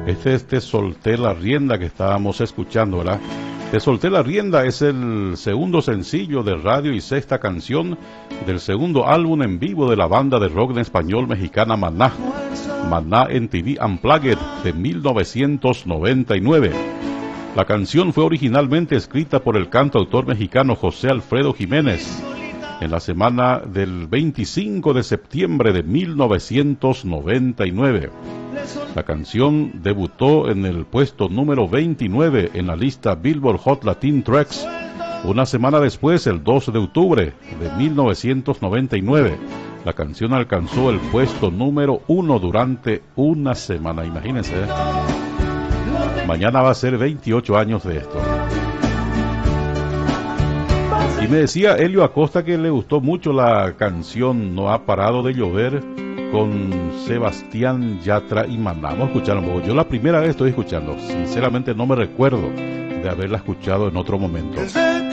Este es Te solté la rienda que estábamos escuchando, ¿verdad? Te solté la rienda es el segundo sencillo de radio y sexta canción del segundo álbum en vivo de la banda de rock en español mexicana Maná, Maná MTV Unplugged de 1999. La canción fue originalmente escrita por el cantautor mexicano José Alfredo Jiménez en la semana del 25 de septiembre de 1999. La canción debutó en el puesto número 29 en la lista Billboard Hot Latin Tracks. Una semana después, el 2 de octubre de 1999, la canción alcanzó el puesto número 1 durante una semana. Imagínense, ¿eh? Mañana va a ser 28 años de esto. Y me decía Elio Acosta que le gustó mucho la canción No ha parado de llover con Sebastián Yatra y Maná. Vamos a escuchar un poco. Yo la primera vez estoy escuchando. Sinceramente no me recuerdo de haberla escuchado en otro momento.